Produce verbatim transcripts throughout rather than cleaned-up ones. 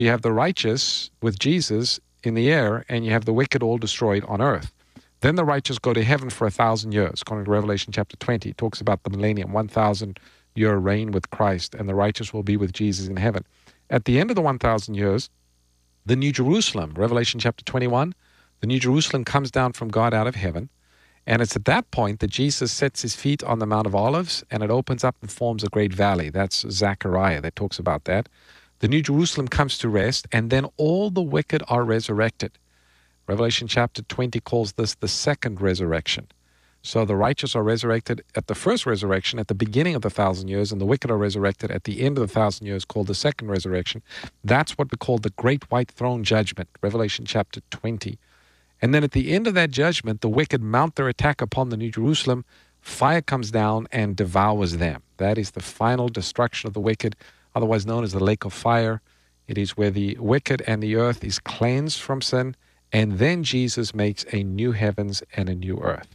You have the righteous with Jesus in the air, and you have the wicked all destroyed on earth. Then the righteous go to heaven for a thousand years. According to Revelation chapter twenty, it talks about the millennium, one thousand year reign with Christ, and the righteous will be with Jesus in heaven. At the end of the one thousand years, the New Jerusalem, Revelation chapter twenty-one, the New Jerusalem comes down from God out of heaven. And it's at that point that Jesus sets his feet on the Mount of Olives, and it opens up and forms a great valley. That's Zechariah that talks about that. The New Jerusalem comes to rest, and then all the wicked are resurrected. Revelation chapter twenty calls this the second resurrection. So the righteous are resurrected at the first resurrection, at the beginning of the thousand years, and the wicked are resurrected at the end of the thousand years, called the second resurrection. That's what we call the Great White Throne Judgment, Revelation chapter twenty. And then at the end of that judgment, the wicked mount their attack upon the New Jerusalem. Fire comes down and devours them. That is the final destruction of the wicked, otherwise known as the lake of fire. It is where the wicked and the earth is cleansed from sin, and then Jesus makes a new heavens and a new earth.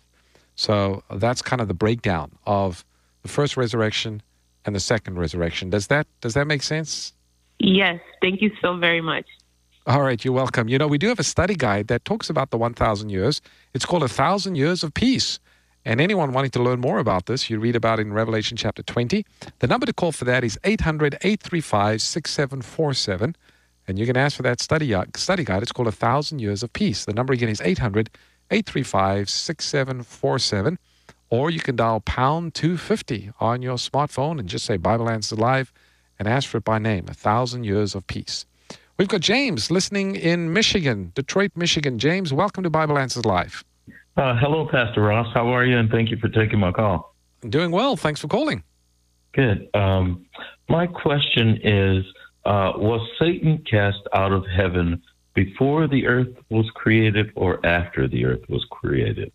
So that's kind of the breakdown of the first resurrection and the second resurrection. Does that does that make sense? Yes. Thank you so very much. All right, you're welcome. You know, we do have a study guide that talks about the one thousand years. It's called A Thousand Years of Peace. And anyone wanting to learn more about this, you read about it in Revelation chapter twenty. The number to call for that is eight hundred, eight three five, six seven four seven. And you can ask for that study, uh, study guide. It's called A Thousand Years of Peace. The number again is eight hundred, eight three five, six seven four seven. Or you can dial pound two fifty on your smartphone and just say Bible Answers Live and ask for it by name, A Thousand Years of Peace. We've got James listening in Michigan, Detroit, Michigan. James, welcome to Bible Answers Live. Uh, hello, Pastor Ross. How are you? And thank you for taking my call. I'm doing well. Thanks for calling. Good. Um, my question is, uh, was Satan cast out of heaven before the earth was created or after the earth was created?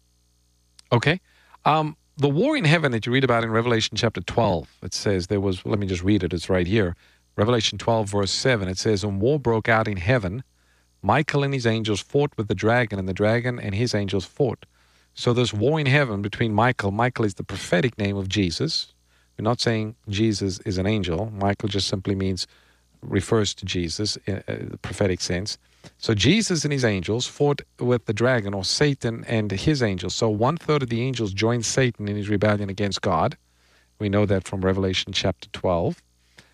Okay. Um, the war in heaven that you read about in Revelation chapter twelve, it says there was, let me just read it. It's right here. Revelation twelve, verse seven, it says, "And war broke out in heaven. Michael and his angels fought with the dragon, and the dragon and his angels fought." So there's war in heaven between Michael. Michael is the prophetic name of Jesus. We're not saying Jesus is an angel. Michael just simply means, refers to Jesus in the prophetic sense. So Jesus and his angels fought with the dragon, or Satan and his angels. So one third of the angels joined Satan in his rebellion against God. We know that from Revelation chapter twelve.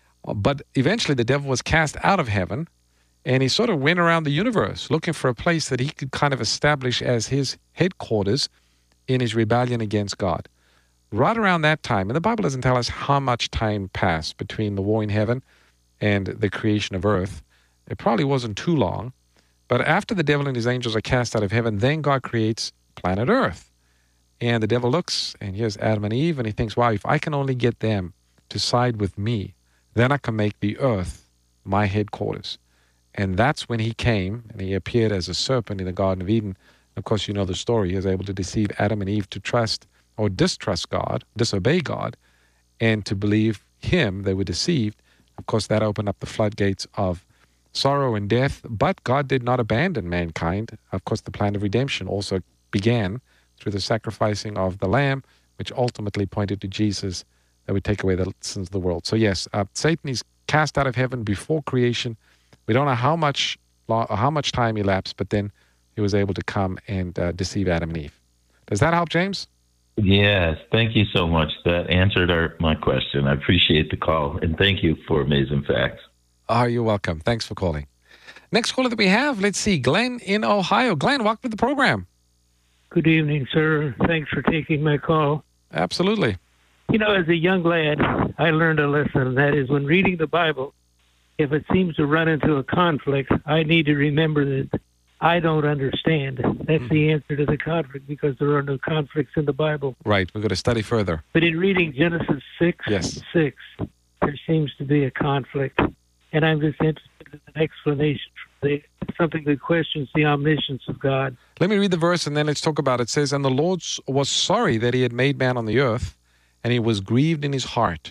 But eventually the devil was cast out of heaven, and he sort of went around the universe looking for a place that he could kind of establish as his headquarters in his rebellion against God. Right around that time, and the Bible doesn't tell us how much time passed between the war in heaven and the creation of earth. It probably wasn't too long. But after the devil and his angels are cast out of heaven, then God creates planet Earth. And the devil looks, and here's Adam and Eve, and he thinks, wow, if I can only get them to side with me, then I can make the earth my headquarters. And that's when he came, and he appeared as a serpent in the Garden of Eden. Of course, you know the story. He was able to deceive Adam and Eve to trust or distrust God, disobey God, and to believe him. They were deceived. Of course, that opened up the floodgates of sorrow and death, but God did not abandon mankind. Of course, the plan of redemption also began through the sacrificing of the Lamb, which ultimately pointed to Jesus that would take away the sins of the world. So yes, uh, Satan is cast out of heaven before creation. We don't know how much how much time elapsed, but then he was able to come and uh, deceive Adam and Eve. Does that help, James? Yes, thank you so much. That answered our, my question. I appreciate the call, and thank you for amazing facts. Oh, you're welcome. Thanks for calling. Next caller that we have, let's see, Glenn in Ohio. Glenn, welcome to the program. Good evening, sir. Thanks for taking my call. Absolutely. You know, as a young lad, I learned a lesson. That is, when reading the Bible, if it seems to run into a conflict, I need to remember that I don't understand. That's mm-hmm. the answer to the conflict, because there are no conflicts in the Bible. Right. We're going to study further. But in reading Genesis six, yes. six, there seems to be a conflict. And I'm just interested in an explanation for the, something that questions the omniscience of God. Let me read the verse, and then let's talk about it. It says, "And the Lord was sorry that he had made man on the earth, and he was grieved in his heart."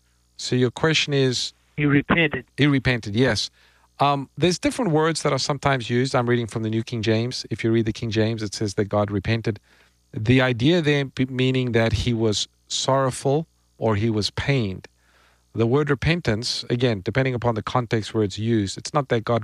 So your question is? He repented. He repented, yes. Um, there's different words that are sometimes used. I'm reading from the New King James. If you read the King James, it says that God repented. The idea there meaning that he was sorrowful or he was pained. The word repentance, again, depending upon the context where it's used, it's not that God